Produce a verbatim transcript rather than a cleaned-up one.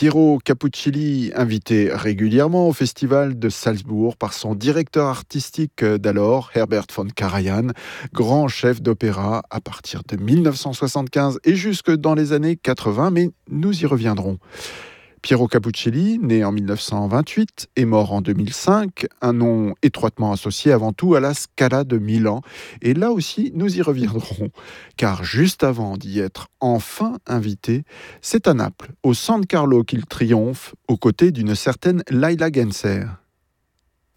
Piero Capuccilli, invité régulièrement au festival de Salzbourg par son directeur artistique d'alors, Herbert von Karajan, grand chef d'opéra à partir de mille neuf cent soixante-quinze et jusque dans les années quatre-vingts, mais nous y reviendrons. Piero Capuccilli, né en mille neuf cent vingt-huit et mort en deux mille cinq, un nom étroitement associé avant tout à la Scala de Milan. Et là aussi, nous y reviendrons, car juste avant d'y être enfin invité, c'est à Naples, au San Carlo qu'il triomphe, aux côtés d'une certaine Laila Genser.